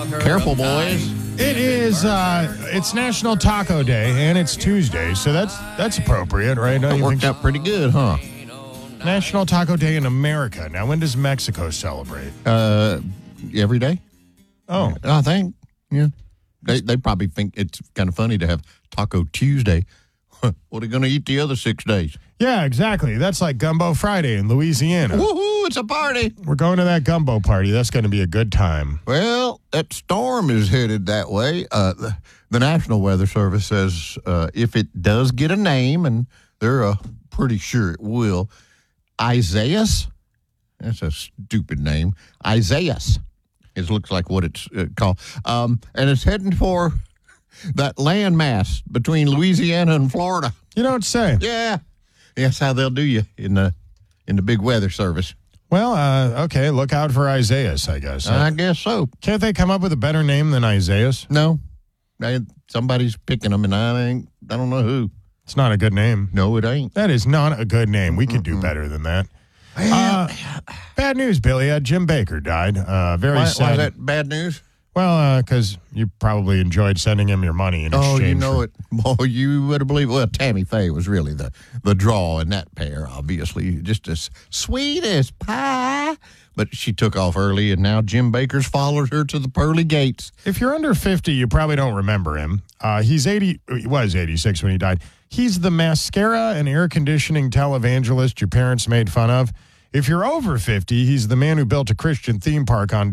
Careful, boys. It is, it's National Taco Day, and it's Tuesday, so that's appropriate, right? Don't That you worked think out pretty good, huh? National Taco Day in America. Now, when does Mexico celebrate? Every day? Oh, I think, yeah. They probably think it's kind of funny to have Taco Tuesday. What are you going to eat the other 6 days? yeah, exactly. That's like Gumbo Friday in Louisiana. Woohoo, it's a party. We're going to that gumbo party. That's going to be a good time. Well, that storm is headed that way. The National Weather Service says if it does get a name, and they're pretty sure it will, Isaias. That's a stupid name. Isaias. It looks like what it's called. And it's heading for that landmass between Louisiana and Florida. You don't say. Yeah. That's how they'll do you in the big weather service. Well, okay, look out for Isaias, I guess. I guess so. Can't they come up with a better name than Isaias? No. Somebody's picking them, and I don't know who. It's not a good name. No, it ain't. That is not a good name. We could do better than that. Bad news, Billy. Jim Baker died. Very sad. Why is that bad news? Well, because you probably enjoyed sending him your money in exchange. Oh, you know for... it. Oh, you would have believed. Well, Tammy Faye was really the draw in that pair, obviously. Just as sweet as pie. But she took off early, and now Jim Baker's followed her to the pearly gates. If you're under 50, you probably don't remember him. He was 86 when he died. He's the mascara and air conditioning televangelist your parents made fun of. If you're over 50, he's the man who built a Christian theme park on